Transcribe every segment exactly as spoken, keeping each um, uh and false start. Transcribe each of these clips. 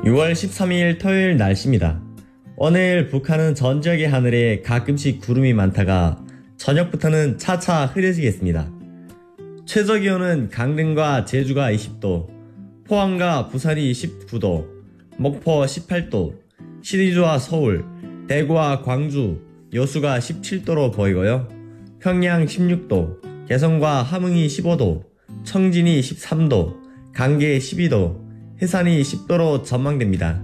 유월 십삼일 토요일 날씨입니다. 오늘 북한은 전 지역의 하늘에 가끔씩 구름이 많다가 저녁부터는 차차 흐려지겠습니다. 최저기온은 강릉과 제주가 이십 도, 포항과 부산이 십구 도, 목포 십팔 도, 신의주와 서울, 대구와 광주, 여수가 십칠 도로 보이고요. 평양 십육 도, 개성과 함흥이 십오 도, 청진이 십삼 도, 강계 십이 도, 해산이 십 도로 전망됩니다.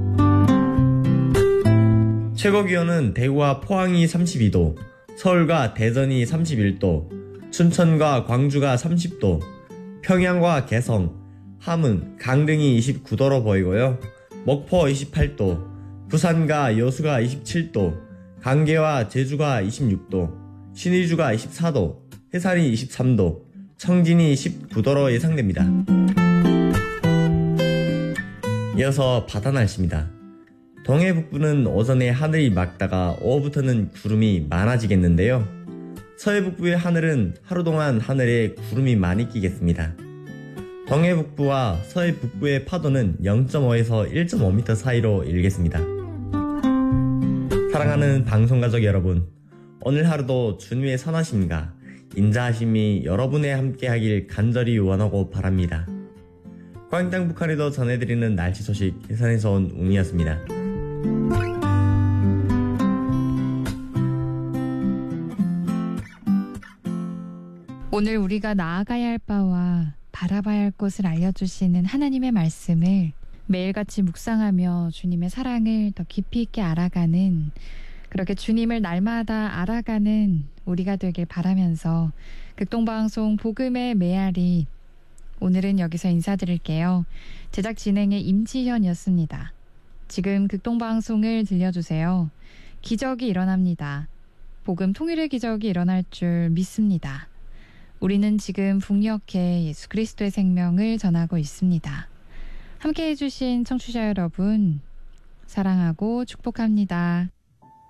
최고기온은 대구와 포항이 삼십이 도, 서울과 대전이 삼십일 도, 춘천과 광주가 삼십 도, 평양과 개성, 함흥, 강릉이 이십구 도로 보이고요. 목포 이십팔 도, 부산과 여수가 이십칠 도, 강계와 제주가 이십육 도, 신의주가 이십사 도, 해산이 이십삼 도, 청진이 십구 도로 예상됩니다. 이어서 바다 날씨입니다. 동해 북부는 오전에 하늘이 맑다가 오후부터는 구름이 많아지겠는데요. 서해 북부의 하늘은 하루 동안 하늘에 구름이 많이 끼겠습니다. 동해 북부와 서해 북부의 파도는 영 점 오에서 일 점 오 미터 사이로 일겠습니다. 사랑하는 방송가족 여러분, 오늘 하루도 주님의 선하심과 인자하심이 여러분의 함께하길 간절히 원하고 바랍니다. 광땅 북한에도 전해드리는 날씨 소식 해산에서 온 웅이었습니다. 오늘 우리가 나아가야 할 바와 바라봐야 할 곳을 알려주시는 하나님의 말씀을 매일같이 묵상하며 주님의 사랑을 더 깊이 있게 알아가는, 그렇게 주님을 날마다 알아가는 우리가 되길 바라면서 극동방송 복음의 메아리, 오늘은 여기서 인사드릴게요. 제작 진행의 임지현이었습니다. 지금 극동방송을 들려주세요. 기적이 일어납니다. 복음 통일의 기적이 일어날 줄 믿습니다. 우리는 지금 북녘에 예수 그리스도의 생명을 전하고 있습니다. 함께해 주신 청취자 여러분, 사랑하고 축복합니다.